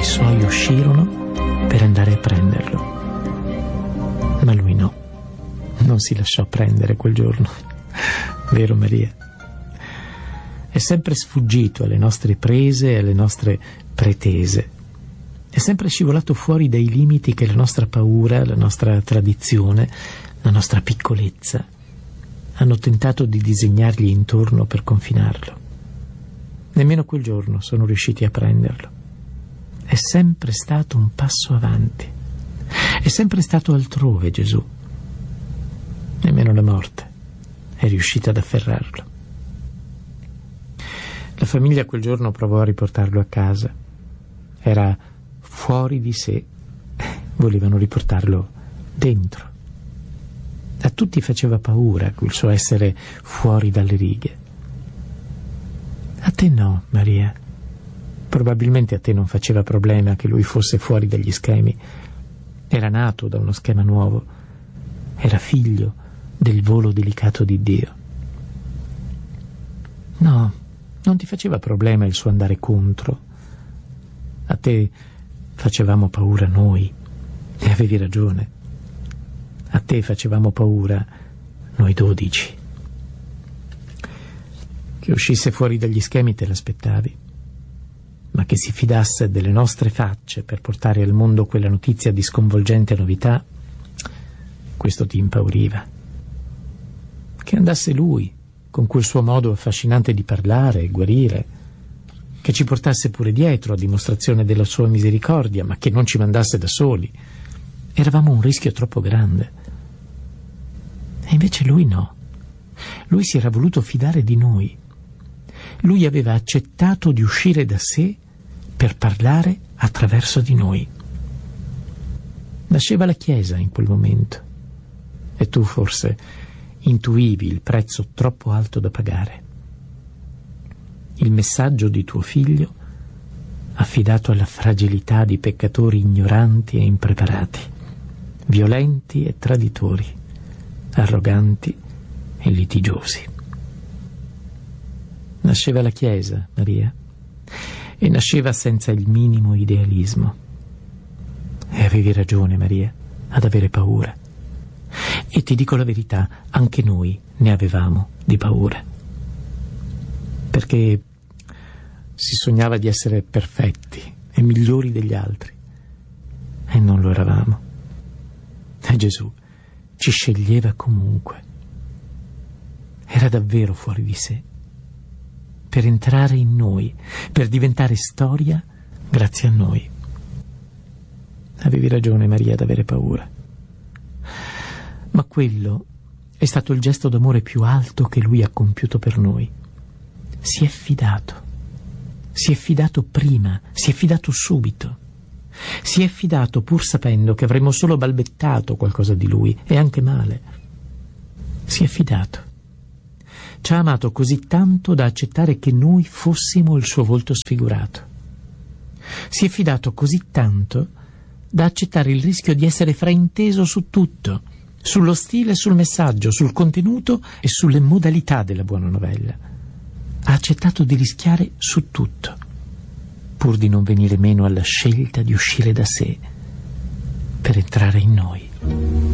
i suoi uscirono per andare a prenderlo. Ma lui no, non si lasciò prendere quel giorno. Vero, Maria? È sempre sfuggito alle nostre prese e alle nostre pretese. È sempre scivolato fuori dai limiti che la nostra paura, la nostra tradizione, la nostra piccolezza hanno tentato di disegnargli intorno per confinarlo. Nemmeno quel giorno sono riusciti a prenderlo. È sempre stato un passo avanti. È sempre stato altrove Gesù. Nemmeno la morte è riuscita ad afferrarlo. La famiglia quel giorno provò a riportarlo a casa. Era fuori di sé. Volevano riportarlo dentro. A tutti faceva paura quel suo essere fuori dalle righe. A te no, Maria. Probabilmente a te non faceva problema che lui fosse fuori dagli schemi. Era nato da uno schema nuovo. Era figlio del volo delicato di Dio. No, non ti faceva problema il suo andare contro. A te facevamo paura noi, e avevi ragione. A te facevamo paura noi 12. Che uscisse fuori dagli schemi te l'aspettavi, ma che si fidasse delle nostre facce per portare al mondo quella notizia di sconvolgente novità, questo ti impauriva. Che andasse lui, con quel suo modo affascinante di parlare e guarire, che ci portasse pure dietro a dimostrazione della sua misericordia, ma che non ci mandasse da soli. Eravamo un rischio troppo grande. E invece lui no. Lui si era voluto fidare di noi. Lui aveva accettato di uscire da sé per parlare attraverso di noi. Nasceva la Chiesa in quel momento e tu forse intuivi il prezzo troppo alto da pagare. Il messaggio di tuo figlio affidato alla fragilità di peccatori ignoranti e impreparati, violenti e traditori, arroganti e litigiosi. Nasceva la Chiesa, Maria, e nasceva senza il minimo idealismo. E avevi ragione, Maria, ad avere paura. E ti dico la verità, anche noi ne avevamo di paura. Perché si sognava di essere perfetti e migliori degli altri. E non lo eravamo. E Gesù ci sceglieva comunque. Era davvero fuori di sé. Per entrare in noi, per diventare storia grazie a noi. Avevi ragione, Maria, ad avere paura. Ma quello è stato il gesto d'amore più alto che lui ha compiuto per noi. Si è fidato. Si è fidato prima, si è fidato subito. Si è fidato pur sapendo che avremmo solo balbettato qualcosa di lui, e anche male. Si è fidato. Ci ha amato così tanto da accettare che noi fossimo il suo volto sfigurato. Si è fidato così tanto da accettare il rischio di essere frainteso su tutto, sullo stile e sul messaggio, sul contenuto e sulle modalità della buona novella. Ha accettato di rischiare su tutto, pur di non venire meno alla scelta di uscire da sé per entrare in noi.